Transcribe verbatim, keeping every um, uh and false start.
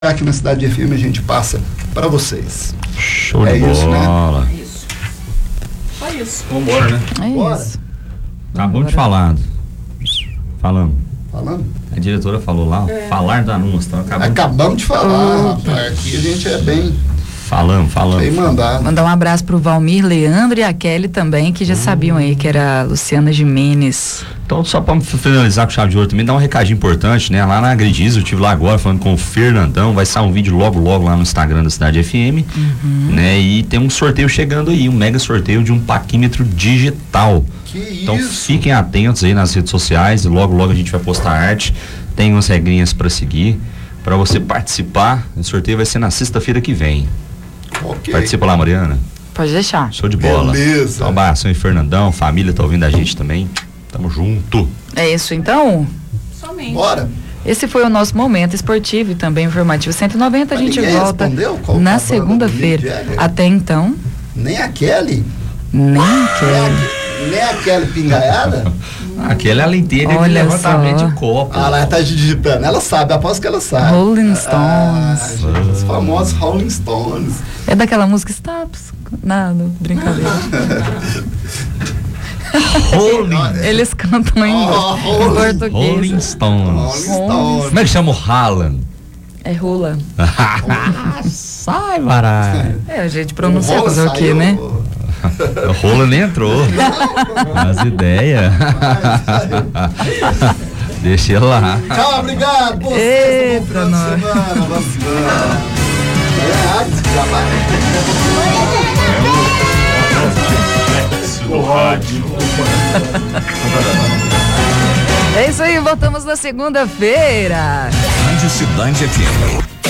aqui na Cidade F M a gente passa para vocês. Show é de isso, bola. né? É isso. Só isso. Vambora, né? É Bora. isso. Acabamos de falar. Falamos. Falando? A diretora falou lá, É. falar do anúncio. Então acabamos. Acabamos de falar, rapaz. Aqui a gente é bem, Falamos, falamos. bem mandado. Mandar um abraço pro Valmir, Leandro e a Kelly também, que já sabiam aí que era a Luciana Gimenez. Então, só para finalizar com chave de ouro também, dá um recadinho importante, né? Lá na Agrediz, eu estive lá agora falando com o Fernandão, vai sair um vídeo logo, logo lá no Instagram da Cidade F M, Uhum. né? E tem um sorteio chegando aí, um mega sorteio de um paquímetro digital. Que Então, isso? fiquem atentos aí nas redes sociais, e logo, logo a gente vai postar arte. Tem umas regrinhas para seguir, para você participar. O sorteio vai ser na sexta-feira que vem. Ok. Participa lá, Mariana. Pode deixar. Show de bola. Beleza. Então, abração aí, Fernandão, família tá ouvindo a gente também. Tamo junto. É isso, então. Somente. Bora. Esse foi o nosso momento esportivo e também informativo cento e noventa. A Mas gente ninguém volta respondeu qual na a banda do Mick segunda-feira. Jagger? Até então, Nem a Kelly. nem Nem a, quero. nem a Kelly pingaiada. Aquele além dele de Olha levantamento só. de copo. Ah, ela tá digitando. Ela sabe, aposto que ela sabe. Rolling Ah, Stones. gente, os famosos Rolling Stones. É daquela música Stops. Nada, brincadeira. Rolling, Eles cantam em, Oh, em Rolling- português. Rolling Stones. Rolling Stones. Como é que chama o Haaland? É rola. Sai, baralho. É, a gente pronuncia Rola fazer o quê, saiu, né? O Rola nem entrou. As ideias. Deixa ele lá. Tchau, obrigado. Boa Ei, sexta, bom pra final de nós. semana, boa semana. É, Alex, já vai. É isso aí, voltamos na segunda-feira. Rádio Cidade F M.